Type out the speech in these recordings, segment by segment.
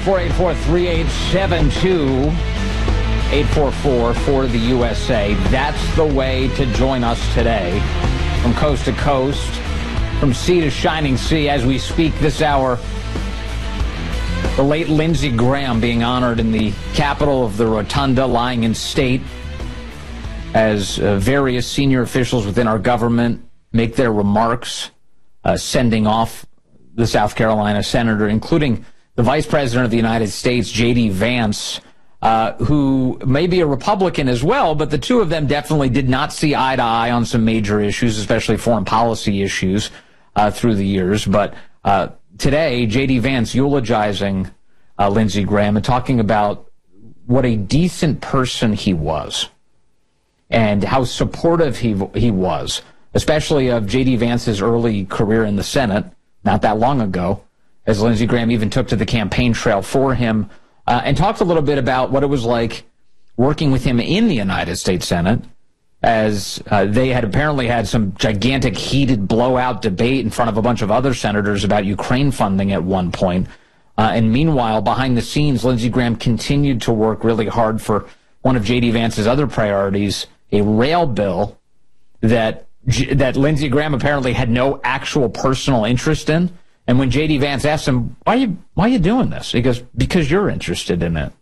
844-843-3872. 844 for the USA. That's the way to join us today. From coast to coast, from sea to shining sea, as we speak this hour, the late Lindsey Graham being honored in the capital of the Rotunda, lying in state, as various senior officials within our government make their remarks, sending off the South Carolina senator, including the Vice President of the United States, J.D. Vance, who may be a Republican as well, but the two of them definitely did not see eye to eye on some major issues, especially foreign policy issues through the years. But today, J.D. Vance eulogizing Lindsey Graham and talking about what a decent person he was and how supportive he was, especially of J.D. Vance's early career in the Senate, not that long ago, as Lindsey Graham even took to the campaign trail for him, and talked a little bit about what it was like working with him in the United States Senate, as they had apparently had some gigantic heated blowout debate in front of a bunch of other senators about Ukraine funding at one point. And meanwhile, behind the scenes, Lindsey Graham continued to work really hard for one of J.D. Vance's other priorities, a rail bill that Lindsey Graham apparently had no actual personal interest in. And when J.D. Vance asked him, why are you doing this? He goes, because you're interested in it. It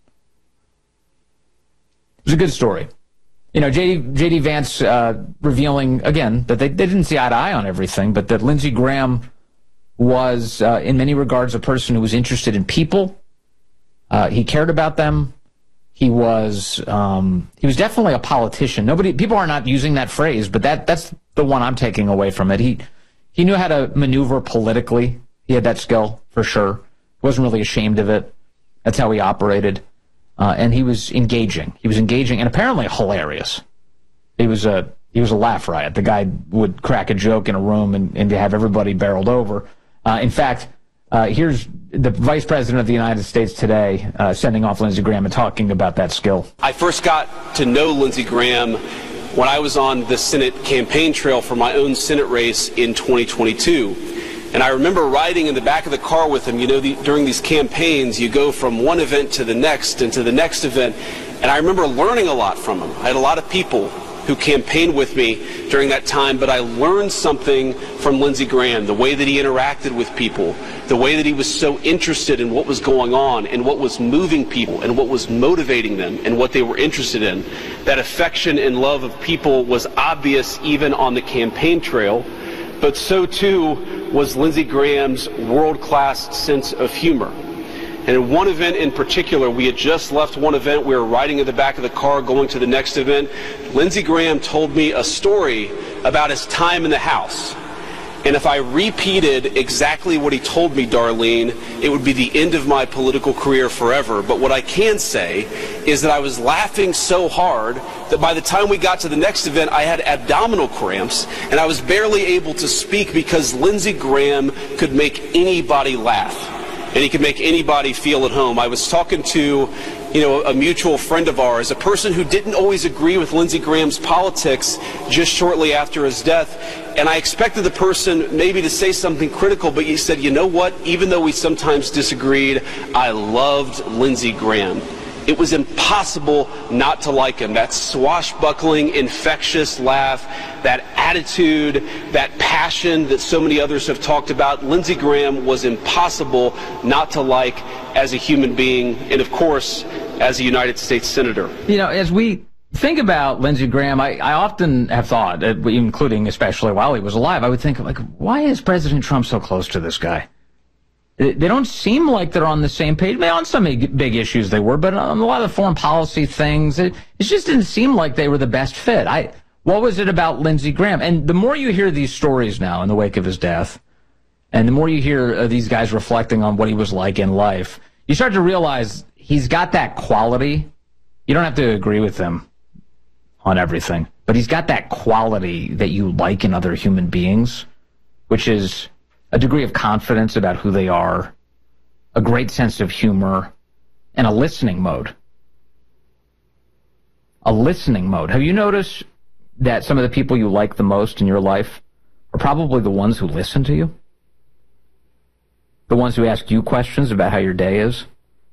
was a good story. You know, J.D. Vance revealing, again, that they didn't see eye to eye on everything, but that Lindsey Graham was, in many regards, a person who was interested in people. He cared about them. He was definitely a politician. People are not using that phrase, but that's the one I'm taking away from it. He knew how to maneuver politically. He had that skill for sure. Wasn't really ashamed of it. That's how he operated. And he was engaging. He was engaging and apparently hilarious. He was a laugh riot. The guy would crack a joke in a room and have everybody barreled over. In fact, here's the Vice President of the United States today sending off Lindsey Graham and talking about that skill. I first got to know Lindsey Graham when I was on the Senate campaign trail for my own Senate race in 2022. And I remember riding in the back of the car with him. You know, during these campaigns, you go from one event to the next and to the next event. And I remember learning a lot from him. I had a lot of people who campaigned with me during that time, but I learned something from Lindsey Graham, the way that he interacted with people, the way that he was so interested in what was going on and what was moving people and what was motivating them and what they were interested in. That affection and love of people was obvious even on the campaign trail, but so too was Lindsey Graham's world-class sense of humor. And in one event in particular, we had just left one event, we were riding in the back of the car going to the next event. Lindsey Graham told me a story about his time in the House. And if I repeated exactly what he told me, Darlene, it would be the end of my political career forever. But what I can say is that I was laughing so hard that by the time we got to the next event, I had abdominal cramps, and I was barely able to speak because Lindsey Graham could make anybody laugh. And he could make anybody feel at home. I was talking to, a mutual friend of ours, a person who didn't always agree with Lindsey Graham's politics just shortly after his death. And I expected the person maybe to say something critical, but he said, you know what? Even though we sometimes disagreed, I loved Lindsey Graham. It was impossible not to like him. That swashbuckling, infectious laugh, that attitude, that passion that so many others have talked about. Lindsey Graham was impossible not to like as a human being and, of course, as a United States Senator. You know, as we think about Lindsey Graham, I often have thought, including especially while he was alive, I would think, like, why is President Trump so close to this guy? They don't seem like they're on the same page. Maybe on some big issues they were, but on a lot of the foreign policy things, it just didn't seem like they were the best fit. What was it about Lindsey Graham? And the more you hear these stories now in the wake of his death, and the more you hear these guys reflecting on what he was like in life, you start to realize he's got that quality. You don't have to agree with him on everything, but he's got that quality that you like in other human beings, which is a degree of confidence about who they are, a great sense of humor, and a listening mode. A listening mode. Have you noticed that some of the people you like the most in your life are probably the ones who listen to you? The ones who ask you questions about how your day is?